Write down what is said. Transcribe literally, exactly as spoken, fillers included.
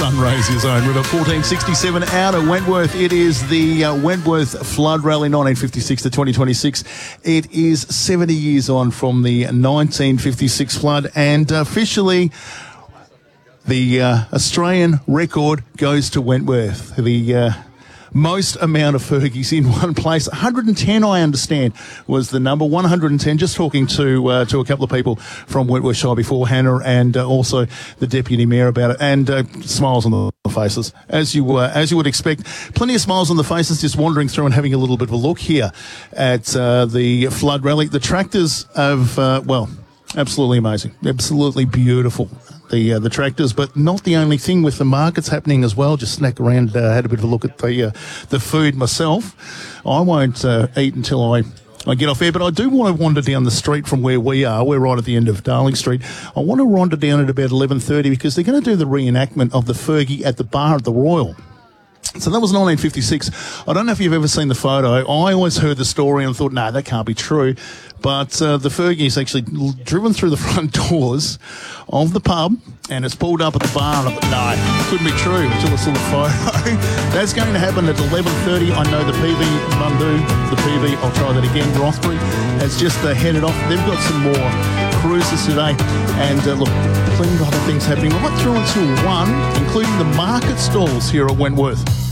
Sunraysia Zone. We're at fourteen sixty-seven out of Wentworth. It is the uh, Wentworth Flood Rally nineteen fifty-six to twenty twenty-six. It is seventy years on from the nineteen fifty-six flood, and officially the uh, Australian record goes to Wentworth. The uh, most amount of Fergies in one place. one hundred ten, I understand, was the number. one hundred ten, just talking to uh, to a couple of people from Wentworth Shire before, Hannah and uh, also the Deputy Mayor about it, and uh, smiles on the faces, as you uh, as you would expect. Plenty of smiles on the faces just wandering through and having a little bit of a look here at uh, the Flood Rally. The tractors have, uh, well, absolutely amazing. Absolutely beautiful. The, uh, the tractors, but not the only thing, with the markets happening as well. Just snuck around, uh, had a bit of a look at the uh, the food myself. I won't uh, eat until I, I get off air, but I do want to wander down the street from where we are. We're right at the end of Darling Street. I want to wander down at about eleven thirty because they're going to do the reenactment of the Fergie at the bar at the Royal. So that was nineteen fifty-six. I don't know if you've ever seen the photo. I always heard the story and thought, no, that can't be true. But uh, the Fergie is actually driven through the front doors of the pub, and it's pulled up at the bar. And I thought, no, couldn't be true until I saw the photo. That's going to happen at eleven thirty. I know the P V, Mundu, the P V, I'll try that again, Rothbury, has just uh, headed off. They've got some more cruises today. And uh, look, plenty of other things happening right through until one, including the market stalls here at Wentworth.